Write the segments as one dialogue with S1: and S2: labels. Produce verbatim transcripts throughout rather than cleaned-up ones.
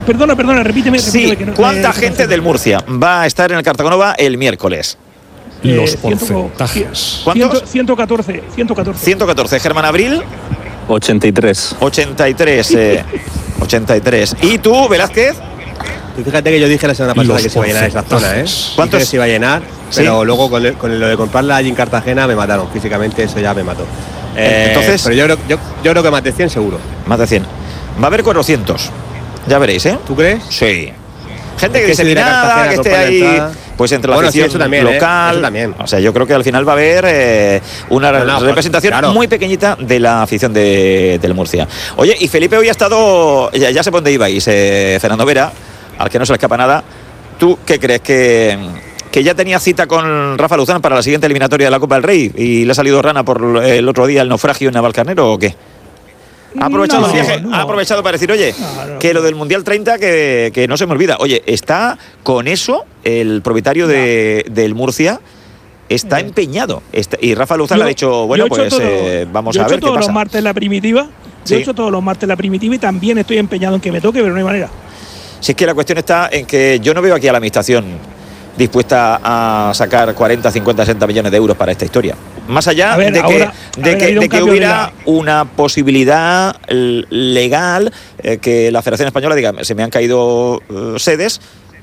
S1: Perdona, perdona, repíteme.
S2: Sí,
S1: repíteme que no,
S2: ¿cuánta
S1: eh,
S2: gente del Murcia va a estar en el Cartagonova el miércoles?
S1: Eh,
S3: Los
S1: ciento-
S3: porcentajes.
S2: ¿Cuántos?
S1: ciento catorce. ciento catorce.
S2: ciento catorce. Germán Abril,
S4: ochenta y tres.
S2: ochenta y tres. Eh, ochenta y tres. ¿Y tú, Velázquez?
S5: Y fíjate que yo dije la semana pasada
S3: Los
S5: que se iba a llenar esa zona, ¿eh?
S3: porcentajes.
S2: ¿Cuántos?
S5: Dije que se iba a llenar,
S2: Sí.
S5: pero luego con, el- con lo de comprarla allí en Cartagena me mataron. Físicamente eso ya me mató. Eh,
S2: Entonces-
S5: pero yo creo, yo, yo creo que más de cien seguro.
S2: Más de cien. Va a haber cuatrocientos. Ya veréis, ¿eh?
S5: ¿Tú crees?
S2: Sí. Gente que
S5: Es que
S2: dice
S5: si viene a
S2: nada,
S5: Cartagena
S2: que
S5: a
S2: esté
S5: comprar la
S2: ahí,
S5: entrada.
S2: pues entre la
S5: Bueno, sí,
S2: afición
S5: eso también, ¿eh?
S2: local.
S5: Eso también.
S2: O sea, yo creo que al final va a haber eh, una
S5: No, no,
S2: representación
S5: claro.
S2: muy pequeñita de la afición de, del Murcia. Oye, y Felipe hoy ha estado, ya, ya sé por dónde ibais, eh, Fernando Vera, al que no se le escapa nada. ¿Tú qué crees? ¿Que, que ya tenía cita con Rafa Luzán para la siguiente eliminatoria de la Copa del Rey y le ha salido rana por el otro día el naufragio en Navalcarnero o qué? ¿Ha aprovechado
S1: No,
S2: el viaje?
S1: no.
S2: ¿Ha aprovechado para decir, oye,
S1: No, no,
S2: que
S1: no.
S2: lo del Mundial treinta que, que no se me olvida? Oye, está con eso el propietario de, del Murcia, está
S1: Eh.
S2: empeñado. Está- y Rafa Luzán
S1: Yo-
S2: le ha dicho,
S1: yo
S2: bueno,
S1: he hecho
S2: pues
S1: todo-
S2: eh, vamos
S1: yo
S2: a
S1: he
S2: ver
S1: hecho
S2: qué
S1: todos
S2: pasa.
S1: los martes la primitiva.
S2: Sí.
S1: Yo he hecho todos los martes la primitiva y también estoy empeñado en que me toque, pero no hay manera.
S2: Si es que la cuestión está en que yo no veo aquí a la administración dispuesta a sacar cuarenta, cincuenta, sesenta millones de euros para esta historia. Más allá
S1: A ver,
S2: de que,
S1: ahora-
S2: de
S1: a ver,
S2: que,
S1: ha habido
S2: de
S1: un
S2: que
S1: cambio de
S2: hubiera
S1: la-
S2: una posibilidad l- legal, eh, que la Federación Española diga, se me han caído eh, sedes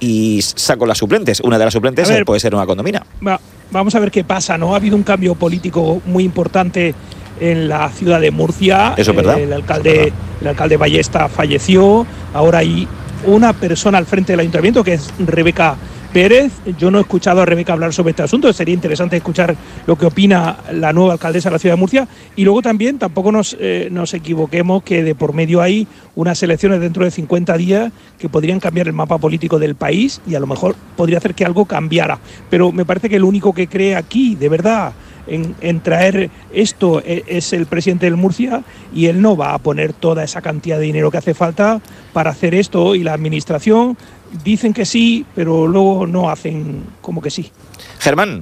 S2: y saco las suplentes. Una de las suplentes
S1: A ver,
S2: eh, puede ser una condomina.
S1: Va- vamos a ver qué pasa, ¿no? Ha habido un cambio político muy importante en la ciudad de Murcia.
S2: Eso es verdad.
S1: Eh, el
S2: Eso
S1: alcalde,
S2: es
S1: el alcalde Ballesta falleció. Ahora hay una persona al frente del ayuntamiento que es Rebeca Pérez. Yo no he escuchado a Rebeca hablar sobre este asunto. Sería interesante escuchar lo que opina la nueva alcaldesa de la ciudad de Murcia. Y luego también tampoco nos, eh, nos equivoquemos que de por medio hay unas elecciones dentro de cincuenta días que podrían cambiar el mapa político del país y a lo mejor podría hacer que algo cambiara. Pero me parece que el único que cree aquí, de verdad, en, en traer esto e- es el presidente del Murcia, y él no va a poner toda esa cantidad de dinero que hace falta para hacer esto, y la administración dicen que sí, pero luego no hacen como que sí.
S2: Germán,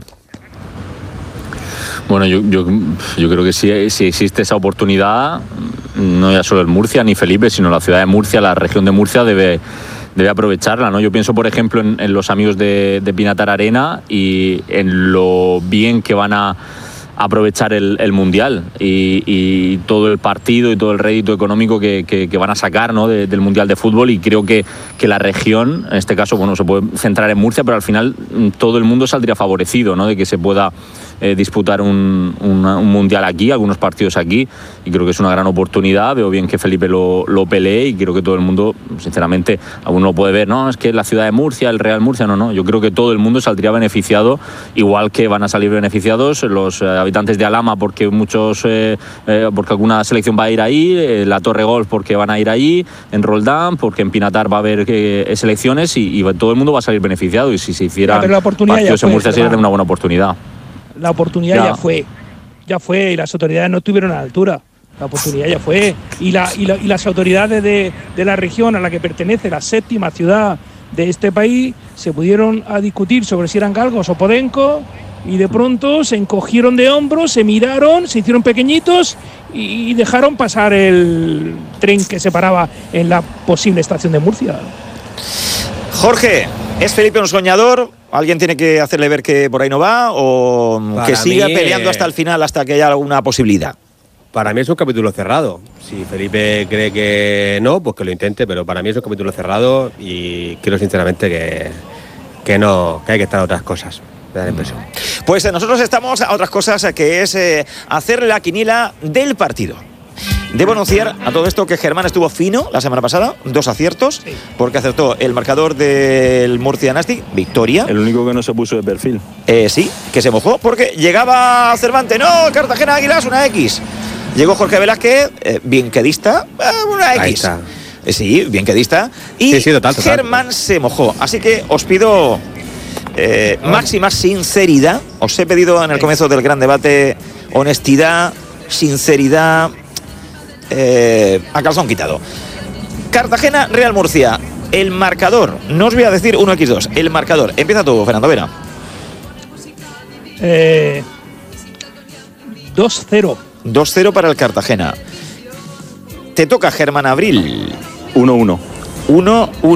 S4: Bueno, yo, yo, yo creo que si, si existe esa oportunidad, no ya solo el Murcia ni Felipe, sino la ciudad de Murcia, la región de Murcia debe, debe aprovecharla, ¿no? Yo pienso, por ejemplo, en, en los amigos de, de Pinatar Arena y en lo bien que van a aprovechar el, el Mundial y, y todo el partido y todo el rédito económico que, que, que van a sacar, ¿no? de, del Mundial de Fútbol, y creo que, que la región, en este caso, bueno, se puede centrar en Murcia, pero al final mm, todo el mundo saldría favorecido, ¿no? De que se pueda eh, disputar un, una- un Mundial aquí, algunos partidos aquí, y creo que es una gran oportunidad. Veo bien que Felipe lo, lo pelee y creo que todo el mundo, sinceramente, alguno lo puede ver, no, es que la ciudad de Murcia, el Real Murcia, no, no, yo creo que todo el mundo saldría beneficiado, igual que van a salir beneficiados los eh, habitantes de Alhama, porque muchos, eh, eh, porque alguna selección va a ir ahí, eh, la Torre Golf porque van a ir allí, en Roldán, porque en Pinatar va a haber eh, selecciones y, y todo el mundo va a salir beneficiado, y si se hiciera
S1: Ya, pero la oportunidad ya
S4: partidos en
S1: fue,
S4: Murcia sería
S1: Germán.
S4: una buena oportunidad.
S1: La oportunidad
S4: Ya.
S1: ya, fue, ya fue, y las autoridades no estuvieron a la altura. La oportunidad ya fue. Y, la, y, la- y las autoridades de, de la región a la que pertenece, la séptima ciudad de este país, se pudieron a discutir sobre si eran galgos o podencos, y de pronto se encogieron de hombros, se miraron, se hicieron pequeñitos y, y dejaron pasar el tren que se paraba en la posible estación de Murcia.
S2: Jorge, ¿es Felipe un soñador? ¿Alguien tiene que hacerle ver que por ahí no va? ¿O
S5: Para
S2: que siga
S5: mí,
S2: peleando hasta el final, hasta que haya alguna posibilidad?
S5: Para mí es un capítulo cerrado. Si Felipe cree que no, pues que lo intente, pero para mí es un capítulo cerrado y creo sinceramente que, que no, que hay que estar a otras cosas. Me da la impresión.
S2: Pues eh, nosotros estamos a otras cosas, eh, que es eh, hacer la quiniela del partido. Debo anunciar a todo esto que Germán estuvo fino la semana pasada, dos aciertos,
S1: Sí.
S2: porque acertó el marcador del Murcia Nastic, victoria.
S4: El único que no se puso de perfil.
S2: Eh, sí, que se mojó, porque llegaba Cervantes, no, Cartagena Águilas, una X. Llegó Jorge Velázquez, eh, bienquedista, eh, una X.
S5: Ahí está.
S2: Eh, sí, bienquedista. Y
S5: Sí, sí, total, total.
S2: Germán se mojó. Así que os pido eh, máxima sinceridad. Os he pedido en el comienzo del gran debate honestidad, sinceridad, eh, a calzón quitado. Cartagena, Real Murcia. El marcador, no os voy a decir uno equis dos, el marcador. Empieza tú, Fernando Vera.
S1: Eh, dos cero.
S2: dos cero para el Cartagena. Te toca Germán Abril.
S4: uno uno.
S2: uno uno.